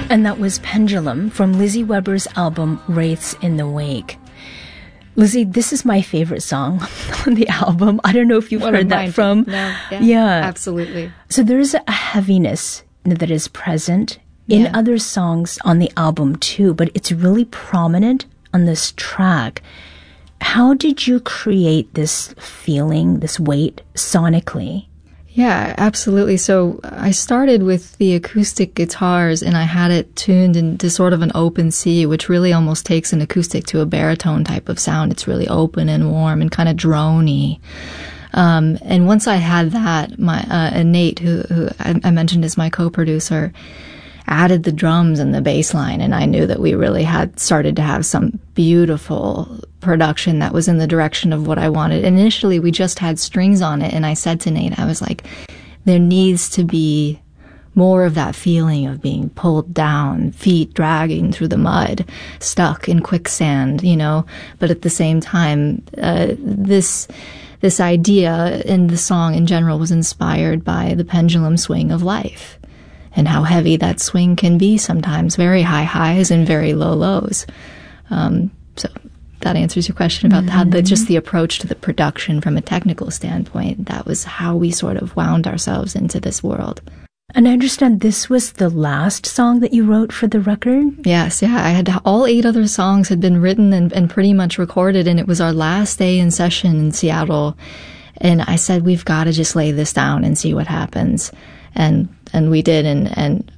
And that was Pendulum from Lizzie Weber's album Wraiths in the Wake. Lizzie, this is my favorite song on the album. I don't know if you've heard that from. No, yeah. Absolutely. So there's a heaviness that is present in other songs on the album too, but it's really prominent on this track. How did you create this feeling, this weight, sonically? Yeah, absolutely. So I started with the acoustic guitars and I had it tuned into sort of an open C, which really almost takes an acoustic to a baritone type of sound. It's really open and warm and kind of drony. And once I had that, Nate, who I mentioned is my co-producer, added the drums and the bass line, and I knew that we really had started to have some beautiful production that was in the direction of what I wanted. Initially, we just had strings on it, and I said to Nate, I was like, there needs to be more of that feeling of being pulled down, feet dragging through the mud, stuck in quicksand, but at the same time, this idea in the song in general was inspired by the pendulum swing of life. And how heavy that swing can be sometimes, very high highs and very low lows. So that answers your question about how just the approach to the production from a technical standpoint. That was how we sort of wound ourselves into this world. And I understand this was the last song that you wrote for the record? Yes, yeah. I had all 8 other songs had been written and pretty much recorded, and it was our last day in session in Seattle. And I said, we've got to just lay this down and see what happens. And we did, and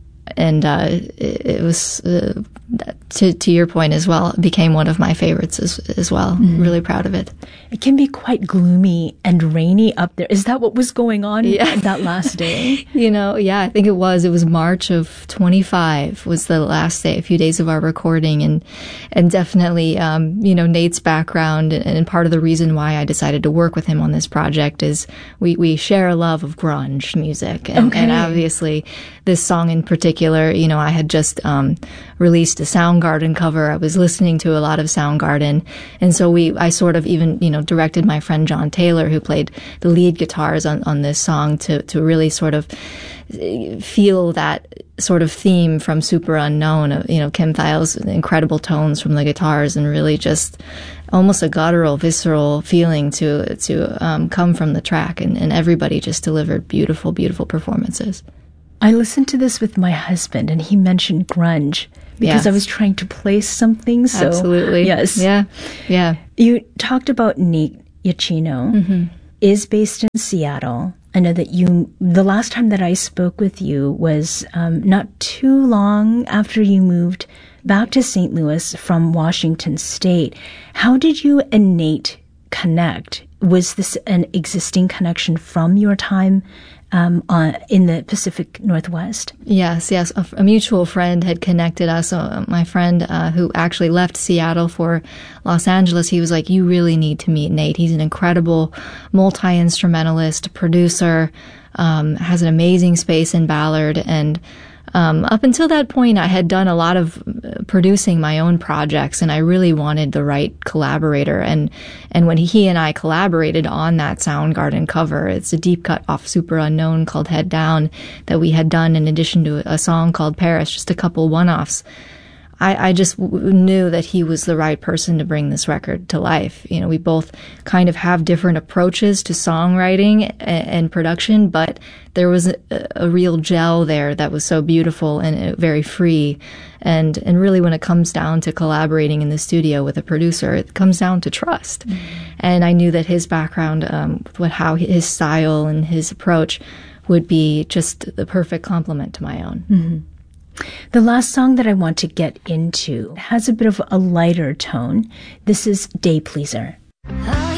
it was to your point as well. It became one of my favorites as well. Really proud of it. It can be quite gloomy and rainy up there. Is that what was going on that last day? I think it was. It was March of 25 was the last day, a few days of our recording, and definitely, Nate's background and part of the reason why I decided to work with him on this project is we share a love of grunge music, and obviously this song in particular, I had just released a Soundgarden cover. I was listening to a lot of Soundgarden, and so I sort of even directed my friend John Taylor, who played the lead guitars on this song, to really sort of feel that sort of theme from Super Unknown, Kim Thile's incredible tones from the guitars, and really just almost a guttural, visceral feeling to come from the track, and everybody just delivered beautiful, beautiful performances. I listened to this with my husband, and he mentioned grunge because I was trying to place something. So, absolutely. Yes. Yeah. You talked about Nate Iachino, is based in Seattle. I know that the last time that I spoke with you was not too long after you moved back to St. Louis from Washington State. How did you and Nate connect? Was this an existing connection from your time in the Pacific Northwest? Yes. A mutual friend had connected us. My friend who actually left Seattle for Los Angeles, he was like, you really need to meet Nate. He's an incredible multi-instrumentalist, producer, has an amazing space in Ballard, and up until that point, I had done a lot of producing my own projects, and I really wanted the right collaborator. And when he and I collaborated on that Soundgarden cover, it's a deep cut off Super Unknown called Head Down that we had done in addition to a song called Paris, just a couple one-offs. I just knew that he was the right person to bring this record to life. We both kind of have different approaches to songwriting and production, but there was a real gel there that was so beautiful and very free. And really when it comes down to collaborating in the studio with a producer, it comes down to trust. And I knew that his background, how his style and his approach would be just the perfect complement to my own. The last song that I want to get into has a bit of a lighter tone. This is Day Pleaser.